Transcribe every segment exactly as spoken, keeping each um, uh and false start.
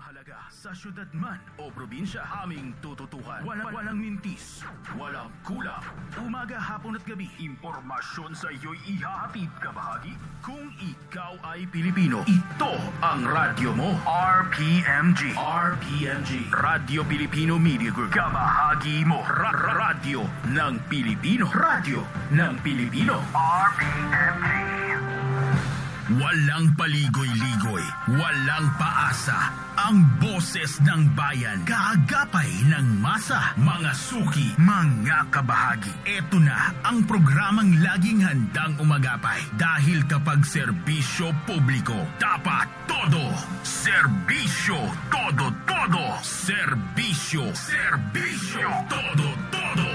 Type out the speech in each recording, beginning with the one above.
mahalaga sa syudad man o probinsya, aming tututukan. Walang, walang mintis, walang kulang. Umaga, hapon at gabi, impormasyon sa iyo'y ihahatid kabahagi. Kung ikaw ay Pilipino, ito ang radyo mo. R P M G. R P M G. Radyo Pilipino Media Group. Kabahagi mo. Ra- ra- radyo ng Pilipino. Radyo ng Pilipino. R P M G. Walang paligoy-ligoy, walang paasa. Ang boses ng bayan, kaagapay ng masa, mga suki, mga kabahagi. Ito na ang programang laging handang umagapay. Dahil kapag serbisyo publiko, dapat todo. Serbisyo, todo, todo. Serbisyo, serbisyo, todo, todo.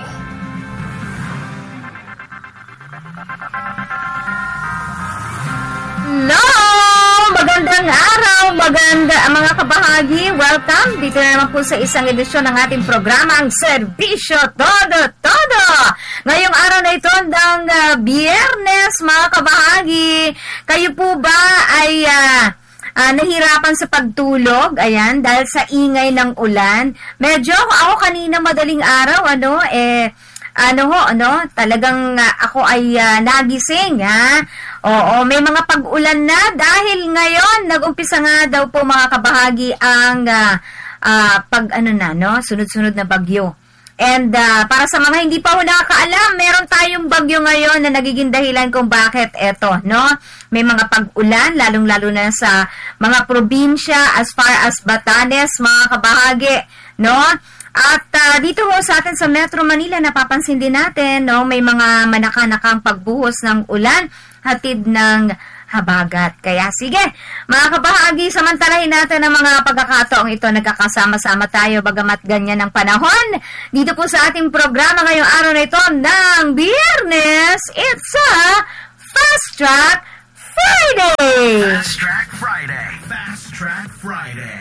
Hello! Magandang araw, maganda mga kabahagi. Welcome dito na naman po sa isang edisyon ng ating programang Serbisyo Todo Todo. Ngayong araw na ito ng uh, Biyernes, mga kabahagi. Kayo po ba ay uh, uh, nahirapan sa pagtulog? Ayan, dahil sa ingay ng ulan. Medyo ako kanina madaling araw, ano, eh, ano ho, ano, talagang uh, ako ay uh, nagising, ha? Oo, may mga pag-ulan na dahil ngayon nag-umpisa nga daw po mga kabahagi ang uh, uh, pag ano na, no, sunod-sunod na bagyo. And uh, para sa mga hindi pa ho nakakaalam, meron tayong bagyo ngayon na nagiging dahilan kung bakit eto, no? May mga pag-ulan, lalong-lalo na sa mga probinsya as far as Batanes, mga kabahagi, no? At uh, dito ho sa atin sa Metro Manila, napapansin din natin, no, may mga manaka-nakang pagbuhos ng ulan, hatid ng habagat. Kaya sige, mga kabahagi, samantalahin natin ang mga pagkakataong ito. Nagkakasama-sama tayo bagamat ganyan ang panahon. Dito po sa ating programa ngayong araw na ito ng Biyernes, it's a Fast Track Friday! Fast Track Friday! Fast Track Friday!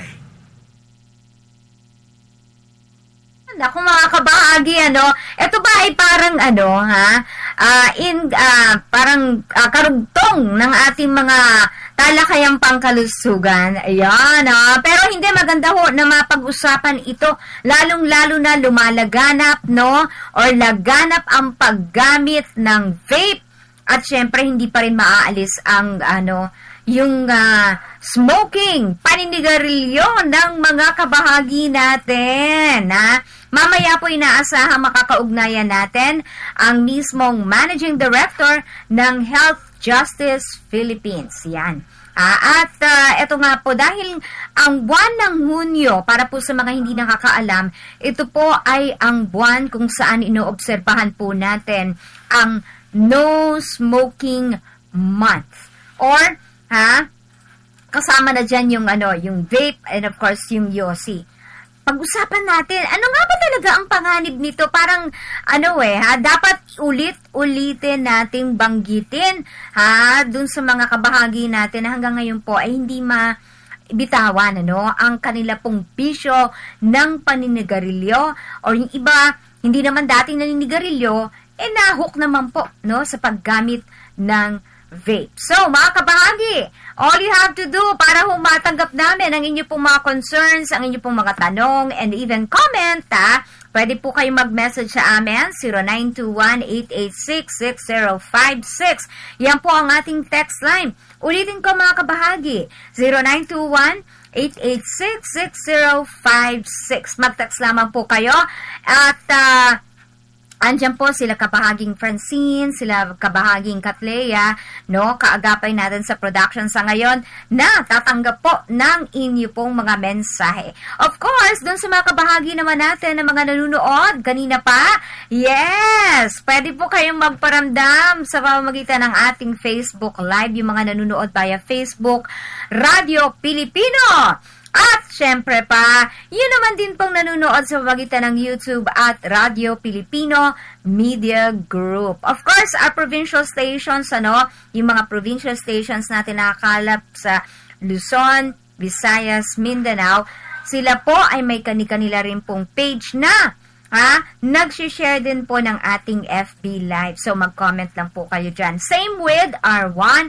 Ako mga kabahagi, ano, ito ba ay parang ano, ha, uh, in, uh, parang uh, karugtong ng ating mga talakayang pangkalusugan. Ayan, ha, pero hindi maganda ho na mapag-usapan ito, lalong-lalo na lumalaganap, no, or laganap ang paggamit ng vape, at syempre hindi pa rin maaalis ang, ano, yung uh, smoking, paninigarilyo ng mga kabahagi natin, ha. Mamaya po inaasahang makakaugnayan natin ang mismong Managing Director ng Health Justice Philippines. Yan. Ah, at uh, ito nga po, dahil ang buwan ng Hunyo, para po sa mga hindi nakakaalam, ito po ay ang buwan kung saan inoobserbahan po natin ang No Smoking Month. Or, ha, kasama na dyan yung, ano, yung vape and of course yung Yossi. Pag-usapan natin, ano nga ba talaga ang panganib nito? Parang, ano eh, ha, dapat ulit-ulitin nating banggitin, ha, dun sa mga kabahagi natin na hanggang ngayon po ay hindi mabitawan, ano, ang kanila pong bisyo ng paninigarilyo, o yung iba, hindi naman dating naninigarilyo, eh nahook naman po, no, sa paggamit ng vape. So, mga kabahagi, all you have to do para humatanggap namin ang inyo pong mga concerns, ang inyo pong mga tanong, and even comment, ha? Pwede po kayo mag-message sa amin, zero nine two one, eight eight six, six zero five six. Yan po ang ating text line. Ulitin ko mga kabahagi, zero nine two one, eight eight six, six zero five six. Mag-text lamang po kayo at uh, andyan po sila kabahaging Francine, sila kabahaging Katleya, no? Kaagapay natin sa production sa ngayon na tatanggap po ng inyo pong mga mensahe. Of course, dun sa mga kabahagi naman natin na mga nanunood kanina pa, yes! Pwede po kayong magparamdam sa pamamagitan ng ating Facebook Live, yung mga nanunood via Facebook, Radio Pilipino. At syempre pa, yun naman din pong nanonood sa pamamagitan ng YouTube at Radio Pilipino Media Group. Of course, our provincial stations, ano, yung mga provincial stations natin nakakalap sa Luzon, Visayas, Mindanao, sila po ay may kani-kanila rin pong page na, ha, nag-share din po ng ating F B Live. So, mag-comment lang po kayo dyan. Same with R one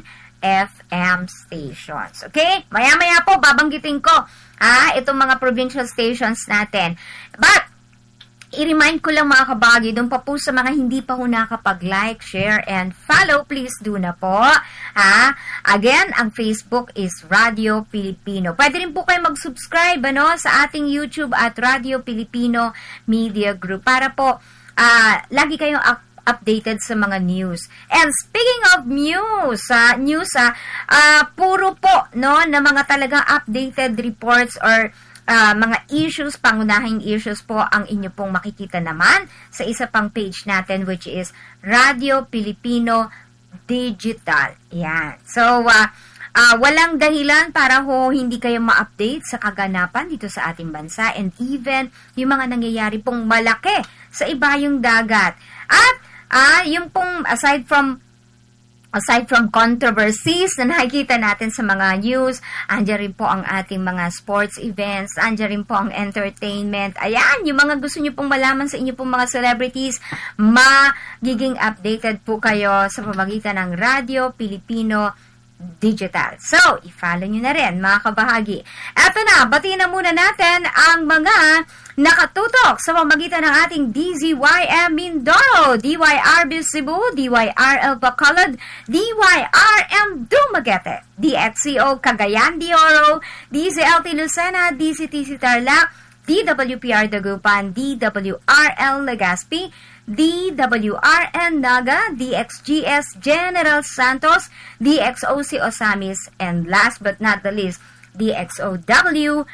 F M stations. Okay? Maya-maya po, babanggitin ko ah, itong mga provincial stations natin. But, i-remind ko lang mga kabagi, doon pa po sa mga hindi pa ho nakapag-like, share, and follow, please do na po. Ha? Again, ang Facebook is Radio Pilipino. Pwede rin po kayo mag-subscribe ano, sa ating YouTube at Radio Pilipino Media Group para po uh, lagi kayong up updated sa mga news. And speaking of news, uh, news, uh, uh, puro po no, na mga talagang updated reports or Uh, mga issues, pangunahing issues po ang inyo pong makikita naman sa isa pang page natin which is Radio Pilipino Digital. Yan. So, uh, uh, walang dahilan para ho hindi kayo ma-update sa kaganapan dito sa ating bansa and even yung mga nangyayari pong malaki sa ibayong dagat. At uh, yung pong aside from Aside from controversies na nakikita natin sa mga news, andyan rin po ang ating mga sports events, andyan rin po ang entertainment. Ayan, yung mga gusto nyo pong malaman sa inyo pong mga celebrities, magiging updated po kayo sa pamamagitan ng Radio Pilipino Digital. So, i-follow nyo na rin, mga kabahagi. Eto na, batiin na muna natin ang mga nakatutok sa pamamagitan ng ating D Z Y M Mindoro, D Y R B Cebu, D Y R L Bacolod, D Y R M Dumaguete, D X C O Cagayan de Oro, D Z L T Lucena, D C T C Tarlac, D W P R Dagupan, D W R L Legazpi, D W R N Naga, D X G S General Santos, D X O C Osamis, and last but not the least, D X O W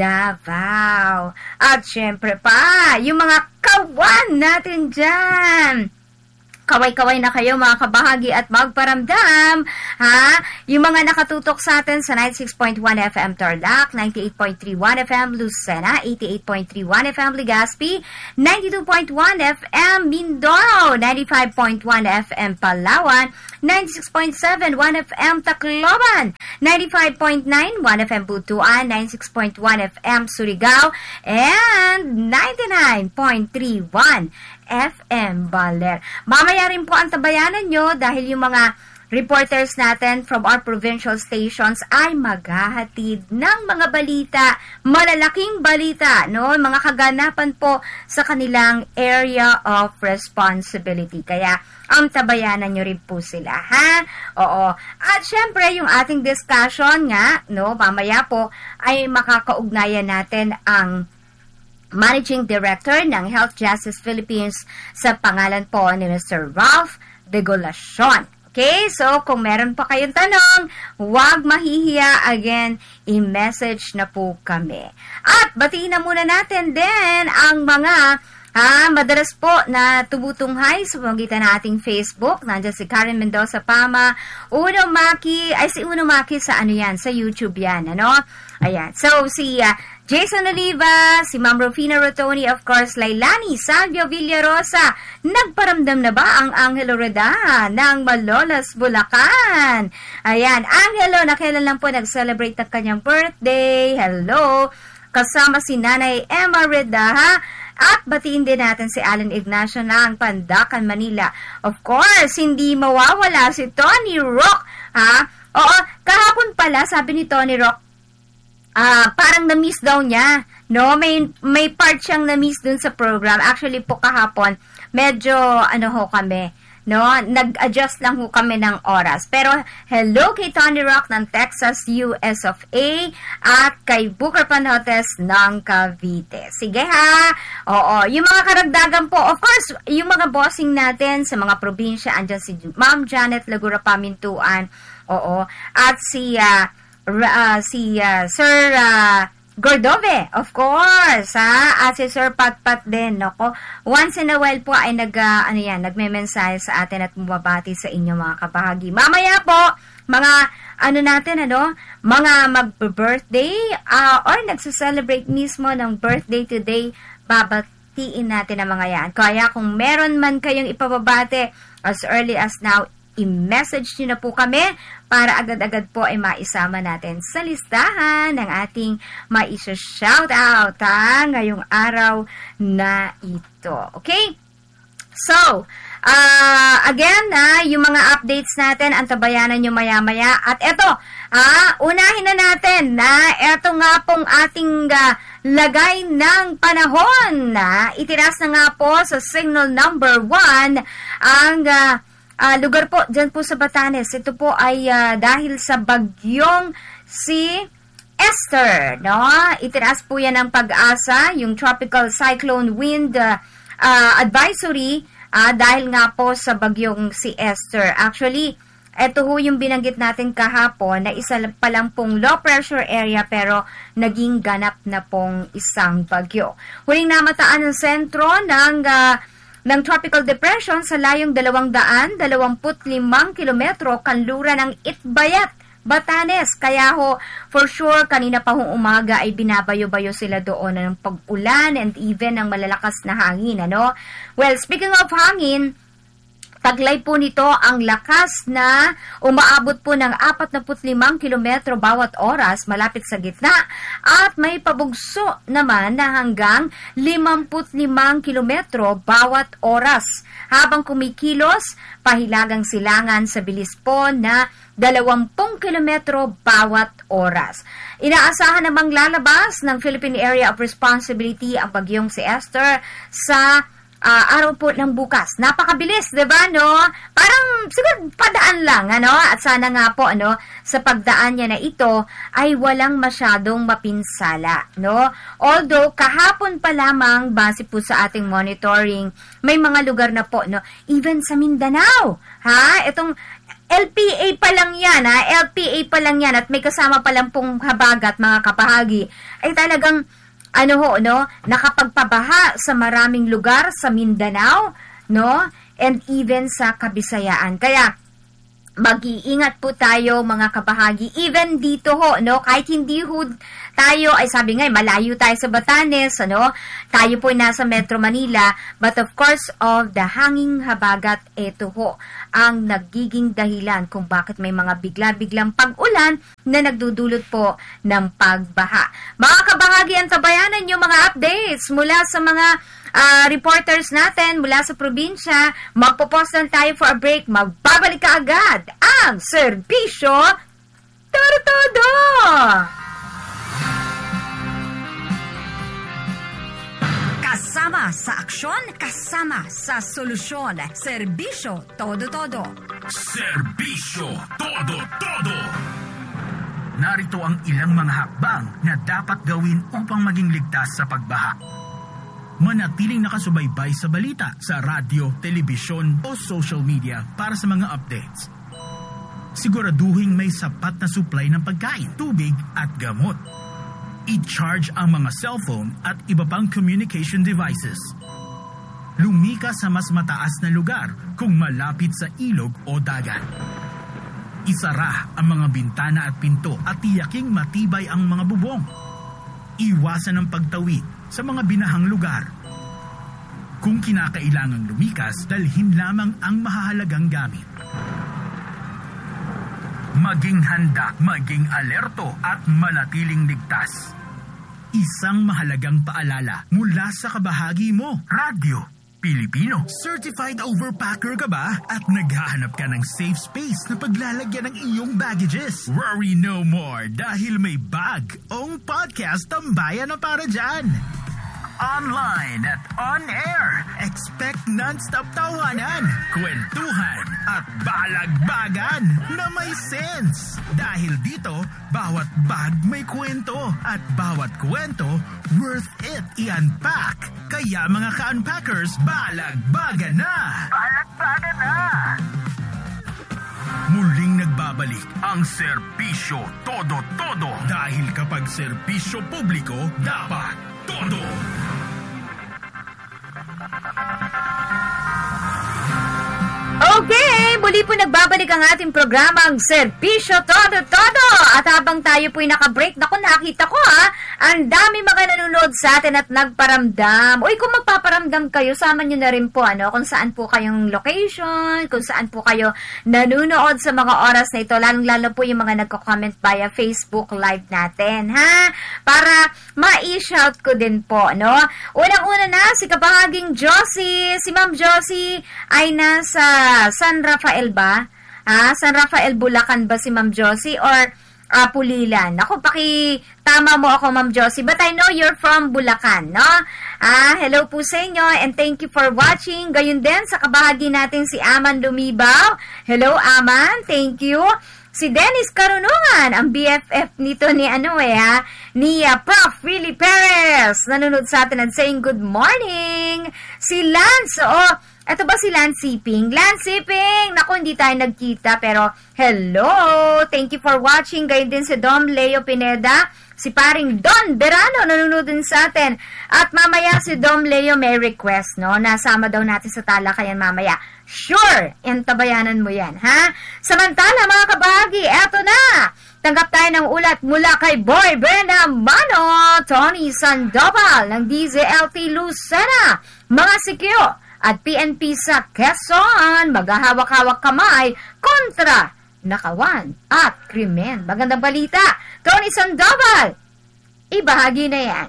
Davao. At syempre pa, yung mga kawan natin dyan. Kaway-kaway na kayo mga kabahagi at magparamdam, ha? Yung mga nakatutok sa atin sa ninety-six point one F M Tarlac, ninety-eight point three one F M Lucena, eighty-eight point three one F M Legazpi, ninety-two point one F M Mindoro, ninety-five point one F M Palawan, ninety-six point seven one F M Tacloban, ninety-five point nine one F M Butuan, ninety-six point one F M Surigao, and ninety-nine point three one F M Baler. Mamaya rin po ang tabayanan nyo dahil yung mga reporters natin from our provincial stations ay maghahatid ng mga balita, malalaking balita, no? Mga kaganapan po sa kanilang area of responsibility. Kaya ang tabayanan nyo rin po sila, ha? Oo. At syempre, yung ating discussion nga, no? Mamaya po ay makakaugnayan natin ang Managing Director ng Health Justice Philippines sa pangalan po ni Mister Ralph Degolacion. Okay, so kung meron pa kayong tanong, huwag mahihiya. Again, i-message na po kami. At batiin na muna natin din ang mga Ah, madalas po na tumutunghay sa pamamagitan ng ating Facebook. Nandiyan si Karen Mendoza Pama, Uno Maki, ay si Uno Maki sa ano yan, sa YouTube yan, ano? Ayan. So, si uh, Jason Oliva, si Ma'am Rufina Rotoni, of course, Lailani, Salvio Villarosa. Nagparamdam na ba ang Angelo Reda ng Malolos, Bulacan? Ayan. Angelo, na kailan lang po nag-celebrate ng kanyang birthday. Hello. Kasama si Nanay Emma Reda, ha? At batiin din natin si Alan Ignacio ng Pandacan, Manila. Of course, hindi mawawala si Tony Rock, ha? Oo, kahapon pala, sabi ni Tony Rock, uh, parang na-miss daw niya, no? May, may part siyang na-miss dun sa program. Actually po kahapon, medyo, ano ho kami, no? Nag-adjust lang ho kami ng oras. Pero, hello kay Tony Rock ng Texas, U S of A, at kay Booker Panotes ng Cavite. Sige ha? Oo. Yung mga karagdagan po, of course, yung mga bossing natin sa mga probinsya, andyan si Ma'am Janet Lagura Pamintuan, oo. At si, uh, uh, si uh, Sir, uh, Gordove, of course, ha? At si Sir Patpat din, nako. Once in a while po ay nag, uh, ano yan, nagme-mensahe sa atin at mababati sa inyo mga kabahagi. Mamaya po, mga, ano natin, ano, mga mag-birthday, uh, or nagsa-celebrate mismo ng birthday today, babatiin natin ang mga yan. Kaya kung meron man kayong ipababate as early as now, i-message nyo na po kami para agad-agad po ay maisama natin sa listahan ng ating maisa-shoutout ha, ngayong araw na ito. Okay? So, uh, again, ah, yung mga updates natin, antabayanan nyo maya-maya. At eto, ah, unahin na natin na eto nga pong ating uh, lagay ng panahon. Ah, itiras na nga po sa signal number one ang uh, uh, lugar po dyan po sa Batanes. Ito po ay uh, dahil sa bagyong si Esther, no? Itiras po yan ng Pag-asa, yung tropical cyclone wind uh, uh, advisory uh, dahil nga po sa bagyong si Esther. Actually, ito ho yung binanggit natin kahapon na isa pa lang pong low pressure area pero naging ganap na pong isang bagyo. Huling namataan ng sentro ng uh, ng tropical depression sa layong dalawang daan dalawampu't limang kilometro kanluran ng Itbayat, Batanes. Kaya ho, for sure, kanina pa hong umaga ay binabayo-bayo sila doon ng pag-ulan and even ng malalakas na hangin, ano? Well, speaking of hangin, taglay po nito ang lakas na umaabot po ng apatnapu't limang kilometro bawat oras malapit sa gitna at may pabugso naman na hanggang limampu't limang kilometro bawat oras habang kumikilos pahilagang silangan sa bilis po na dalawampung kilometro bawat oras. Inaasahan namang lalabas ng Philippine Area of Responsibility ang bagyong si Esther sa Uh, araw po ng bukas. Napakabilis, 'di ba, no? Parang siguro padaan lang, ano? At sana nga po, ano, sa pagdaan niya na ito ay walang masyadong mapinsala, no? Although kahapon pa lamang base po sa ating monitoring, may mga lugar na po, no, even sa Mindanao, ha? Itong L P A pa lang yan, ha? L P A pa lang yan at may kasama pa lang pong habagat, mga kapahagi. Ay talagang ano ho, no, nakapagpabaha sa maraming lugar sa Mindanao, no, and even sa Kabisayaan. Kaya, mag-iingat po tayo, mga kabahagi, even dito ho, no, kahit hindi ho tayo, ay sabi nga, malayo tayo sa Batanes, ano, tayo po nasa Metro Manila, but of course, of the hanging habagat, ito ho, ang nagiging dahilan kung bakit may mga bigla-biglang pag-ulan na nagdudulot po ng pagbaha. Mga kabahagi, antabayanan nyo mga updates mula sa mga uh, reporters natin mula sa probinsya. Magpo-pause lang tayo for a break. Magbabalik ka agad ang serbisyo Todo-Todo! Kasama sa aksyon, kasama sa solusyon. Serbisyo Todo-Todo. Serbisyo Todo-Todo. Narito ang ilang mga hakbang na dapat gawin upang maging ligtas sa pagbaha. Manatiling nakasubaybay sa balita sa radyo, telebisyon o social media para sa mga updates. Siguraduhin may sapat na supply ng pagkain, tubig at gamot. I-charge ang mga cellphone at iba pang communication devices. Lumika sa mas mataas na lugar kung malapit sa ilog o dagat. Isara ang mga bintana at pinto at tiyaking matibay ang mga bubong. Iwasan ang pagtawid sa mga binahang lugar. Kung kinakailangang lumikas, dalhin lamang ang mahahalagang gamit. Maging handa, maging alerto at manatiling ligtas. Isang mahalagang paalala mula sa kabahagi mo, Radyo Pilipino. Certified overpacker ka ba? At naghahanap ka ng safe space na paglalagyan ng iyong baggages? Worry no more dahil may bag ong podcast tambayan na para dyan. Online at on-air. Expect non-stop tawanan, kwentuhan at balagbagan na may sense. Dahil dito, bawat bag may kwento at bawat kwento worth it i-unpack. Kaya mga ka-unpackers, balagbagan na! Balagbagan na! Muling nagbabalik ang serbisyo Todo-Todo. Dahil kapag serbisyo publiko, dapat todo! Okay, muli po nagbabalik ang ating programang Serbisyo Todo-Todo. At habang tayo po'y naka-break, naku, nakita ko ha, Ang dami mga nanonood sa atin at nagparamdam. Uy, kung magpaparamdam kayo, sama nyo na rin po, ano, kung saan po kayong location, kung saan po kayo nanonood sa mga oras na ito, lalong-lalo po yung mga nagko-comment via Facebook Live natin, ha? Para ma-shout ko din po, no? Unang-una na, si kabahaging Josie, si Ma'am Josie ay nasa San Rafael ba? Ah, San Rafael, Bulacan ba si Ma'am Josie or uh, Pulilan? Ako, pakitama mo ako, Ma'am Josie. But I know you're from Bulacan, no? Ah, hello po sa inyo and thank you for watching. Gayun din sa kabahagi natin si Aman Lumibaw. Hello, Aman. Thank you. Si Dennis Karunungan, ang B F F nito ni ano eh, ha? Ni uh, Prof Willie Perez. Nanonood sa atin and saying good morning. Si Lance, oh, ito ba si Lance Siping? Lance Siping! Naku, hindi tayo nagkita, pero hello! Thank you for watching. Gayun din si Dom Leo Pineda, si paring Don Berano, nanonood din sa atin. At mamaya si Dom Leo may request, no? Nasama daw natin sa talakayan mamaya. Sure! Intabayanan mo yan, ha? Samantala, mga kabahagi, eto na! Tanggap tayo ng ulat mula kay Boy Bernamano, Tony Sandoval ng D Z L T Lucena, mga sikyo at P N P sa Quezon, maghahawak-hawak kamay kontra nakawan at krimen. Magandang balita, Tony Sandoval, ibahagi na yan.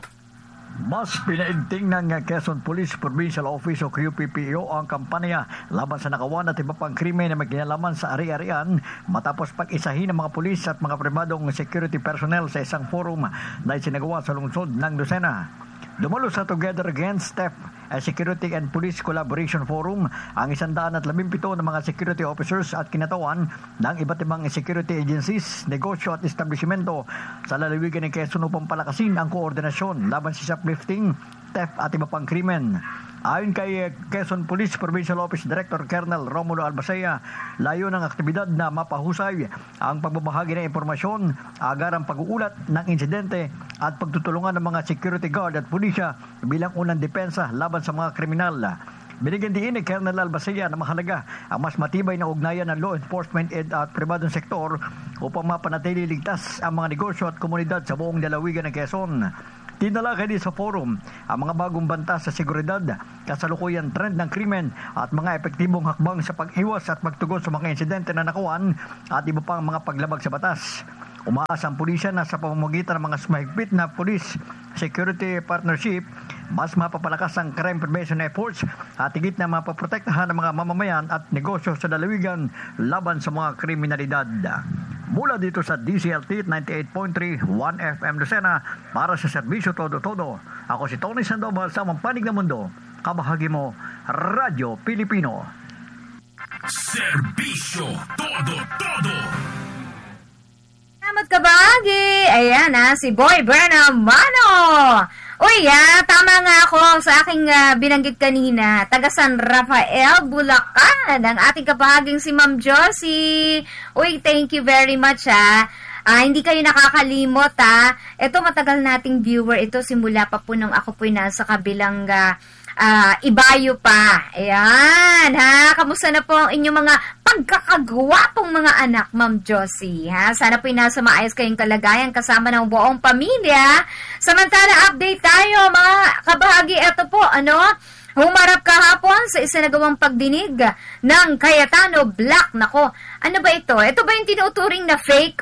Mas pinainting ng Quezon Police Provincial Office o Q P P O ang kampanya laban sa nakawan at iba pang krimen na may kinalaman sa ari-arian matapos pag-isahin ng mga pulis at mga pribadong security personnel sa isang forum na isinagawa sa lungsod ng Lucena. Dumalo sa Together Against Theft, a Security and Police Collaboration Forum ang isandaan at labimpito ng mga security officers at kinatawan ng iba't ibang security agencies, negosyo at establishmento sa lalawigan ng Quezon upang palakasin ang koordinasyon laban sa shoplifting, theft at iba pang krimen. Ayon kay Quezon Police Provincial Office Director Colonel Romulo Albacea, layo ng aktibidad na mapahusay ang pagbabahagi ng impormasyon, agarang pag-uulat ng insidente at pagtutulungan ng mga security guard at pulisya bilang unang depensa laban sa mga kriminal. Binigyan din ni Colonel Albacea na mahalaga ang mas matibay na ugnayan ng law enforcement at pribadong sektor upang mapanatili ligtas ang mga negosyo at komunidad sa buong lalawigan ng Quezon. Tinalakay din sa forum ang mga bagong banta sa seguridad, kasalukuyan trend ng krimen at mga epektibong hakbang sa pag-iwas at magtugon sa mga insidente na nakuan at iba pang mga paglabag sa batas. Umaasa ang pulisya na sa pamamagitan ng mga mahigpit na police security partnership, mas mapapalakas ang crime prevention efforts at higit na mapaprotektahan ng mga mamamayan at negosyo sa lalawigan laban sa mga kriminalidad. Mula dito sa D C L T ninety-eight point three one F M Lucena para sa Serbisyo Todo-Todo. Ako si Tony Sandoval sa Panig ng Mundo. Kabahagi mo, Radyo Pilipino. Serbisyo Todo-Todo. Salamat kabahagi. Ayan ha, si Boy Bernamano. Uy, ah, tama nga ako sa aking uh, binanggit kanina. Taga San Rafael, Bulacan. Ang ating kabahaging si Ma'am Josie. Uy, thank you very much, ah. Ah, hindi kayo nakakalimot, ah. Ito, matagal nating viewer. Ito, simula pa po nung ako po'y nasa kabilang uh, uh, ibayo pa. Ayan, ha. Kamusta na po ang inyong mga pagkakagwapong mga anak, Ma'am Josie, ha? Sana po'y nasa maayos kayong kalagayan kasama ng buong pamilya. Samantala, update tayo, mga kabahagi. Ito po, ano? Humarap kahapon sa isinagawang pagdinig ng Cayetano Black. Nako, ano ba ito? Ito ba yung tinuturing na fake?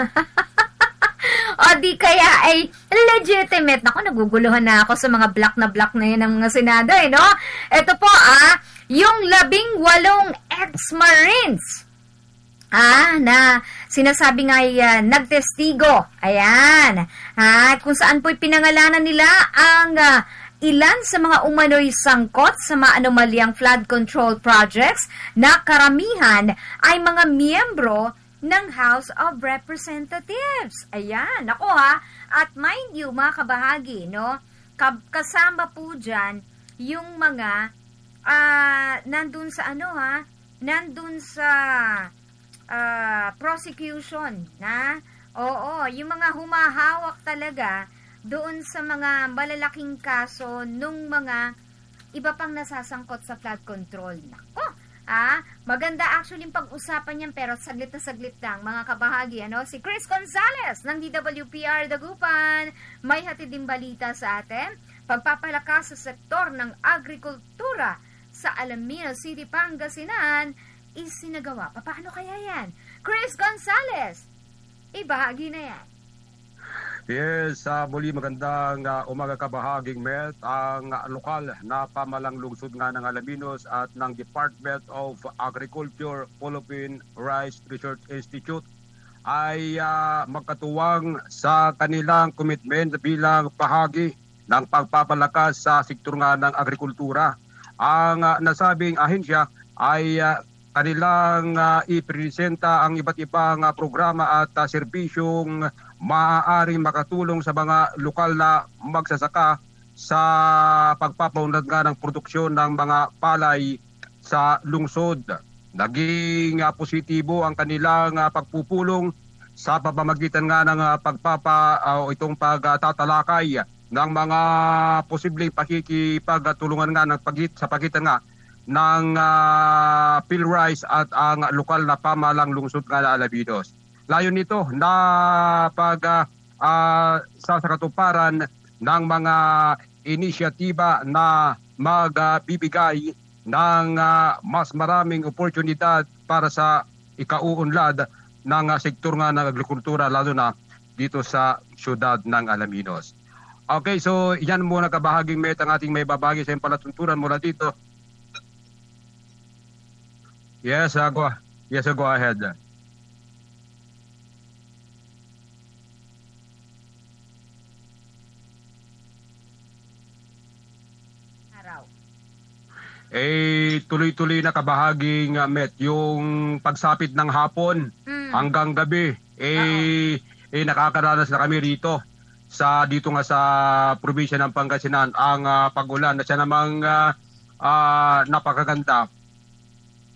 O di kaya ay legitimate? Nako, naguguluhan na ako sa mga black na black na yun ng mga Senado, eh, no? Ito po, ah, yung labing walong ex-Marines, ah, na sinasabi nga ay uh, nagtestigo. Ayan. Ah, kung saan po'y pinangalanan nila ang uh, ilan sa mga umano'y sangkot sa mga anomalyang flood control projects na karamihan ay mga miyembro ng House of Representatives. Ayan. Ako ha. At mind you, mga kabahagi, no? Kasama po dyan yung mga uh, nandun sa ano ha? Nandun sa uh, prosecution, na? Oo, yung mga humahawak talaga doon sa mga malalaking kaso nung mga iba pang nasasangkot sa flood control. Nako, Ah, maganda actually yung pag-usapan yan pero saglit na saglit lang mga kabahagi. Ano? Si Chris Gonzales ng D W P R Dagupan may hatid din balita sa atin. Pagpapalakas sa sektor ng agrikultura sa Alaminos City, Pangasinan isinagawa. Paano kaya yan? Chris Gonzales, ibahagi na yan. Yes, uh, muli magandang uh, umaga kabahaging Met. Ang uh, lokal na pamalang lungsod nga ng Alaminos at ng Department of Agriculture Philippine Rice Research Institute ay uh, magkatuwang sa kanilang commitment bilang bahagi ng pagpapalakas sa sektor nga ng agrikultura. Ang uh, nasabing ahensya ay uh, kanilang uh, ipresenta ang iba't ibang uh, programa at uh, serbisyong maaaring makatulong sa mga lokal na magsasaka sa pagpapaunlad nga ng produksyon ng mga palay sa lungsod. Naging uh, positibo ang kanilang uh, pagpupulong sa pamamagitan nga ng uh, pagpapa o uh, itong pagtatalakay ng mga posibleng pakikipagtulungan nga ng pagit sa pagitan nga ng uh, PhilRice at ang lokal na pamalang lungsod nga na Alaminos. Layon nito na pag uh, uh, sa katuparan ng mga inisyatiba na magbibigay uh, ng uh, mas maraming oportunidad para sa ikauunlad ng uh, sektor nga ng agrikultura lalo na dito sa siyudad ng Alaminos. Okay, so yan muna kabahaging Met ang ating may babagi sa iyong palatuntunan mula dito. Yes, uh, go, yes, uh, go ahead. Eh, tuloy-tuloy na kabahaging uh, Met, yung pagsapit ng hapon mm. hanggang gabi, eh, eh nakakaranas na kami rito sa dito nga sa probinsya ng Pangasinan ang uh, pag-ulan na siya namang uh, uh, napakaganda.